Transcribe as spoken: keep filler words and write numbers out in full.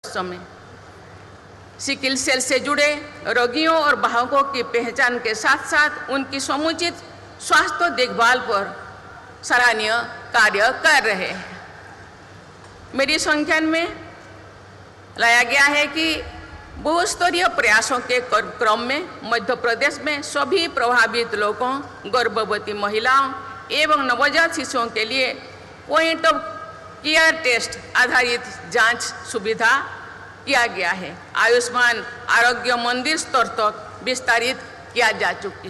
समय sickle cell से जुड़े रोगियों और बाहकों की पहचान के साथ साथ उनकी समुचित स्वास्थ्य देखभाल पर सराहनीय कार्य कर रहे हैं। मेरी संज्ञान में लाया गया है कि बहुस्तरीय प्रयासों के क्रम में मध्य प्रदेश में सभी प्रभावित लोगों, गर्भवती महिलाओं एवं नवजात शिशुओं के लिए पॉइंट ऑफ केयर टेस्ट आधारित जांच सुविधा किया गया है। आयुष्मान आरोग्य मंदिर स्तर तक विस्तारित किया जा चुकी है।